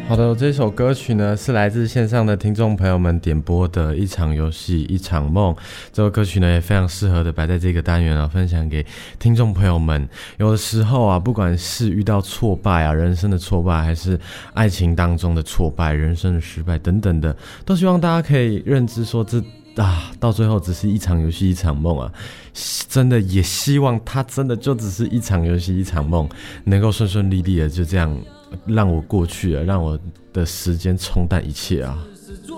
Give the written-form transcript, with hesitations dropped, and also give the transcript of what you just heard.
好的，这首歌曲呢是来自线上的听众朋友们点播的一场游戏一场梦。这首歌曲呢也非常适合的摆在这个单元分享给听众朋友们。有的时候不管是遇到挫败人生的挫败，还是爱情当中的挫败，人生的失败等等的，都希望大家可以认知说到最后只是一场游戏一场梦真的也希望它真的就只是一场游戏一场梦，能够顺顺利利的就这样让我过去了，让我的时间冲淡一切